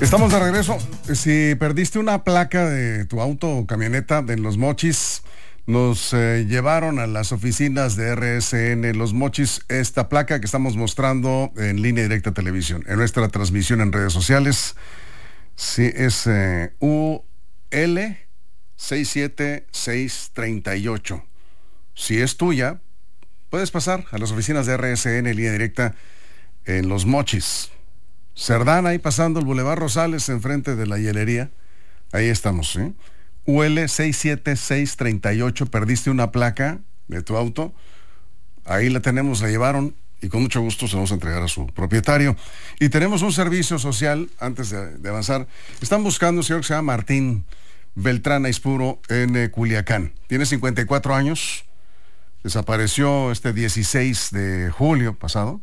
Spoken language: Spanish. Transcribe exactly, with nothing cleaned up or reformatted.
Estamos de regreso. Si perdiste una placa de tu auto o camioneta de Los Mochis, nos eh, llevaron a las oficinas de R S N Los Mochis esta placa que estamos mostrando en Línea Directa Televisión, en nuestra transmisión en redes sociales. Sí, es eh, U L seis siete seis tres ocho. Si es tuya, puedes pasar a las oficinas de R S N Línea Directa en Los Mochis. Cerdán, ahí pasando el Boulevard Rosales, enfrente de la hielería. Ahí estamos, ¿eh? U L seis siete seis tres ocho, perdiste una placa de tu auto. Ahí la tenemos, la llevaron y con mucho gusto se vamos a entregar a su propietario. Y tenemos un servicio social, antes de, de avanzar. Están buscando un señor que se llama Martín Beltrán Aispuro en eh, Culiacán. Tiene cincuenta y cuatro años. Desapareció este dieciséis de julio pasado.